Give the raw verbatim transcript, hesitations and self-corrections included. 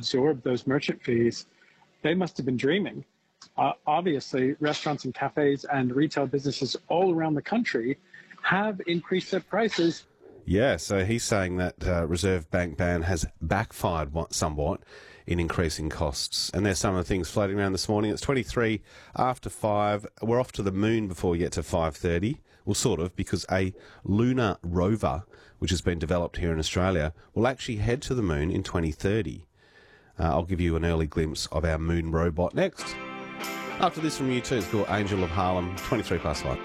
absorb those merchant fees, they must have been dreaming. Uh, obviously, restaurants and cafes and retail businesses all around the country have increased their prices. Yeah, so he's saying that uh, Reserve Bank ban has backfired somewhat in increasing costs. And there's some of the things floating around this morning. It's twenty-three after five. We're off to the moon before we get to five thirty. Well, sort of, because a lunar rover, which has been developed here in Australia, will actually head to the moon in twenty thirty. Uh, I'll give you an early glimpse of our moon robot next. After this from U two, it's called Angel of Harlem, twenty-three past five.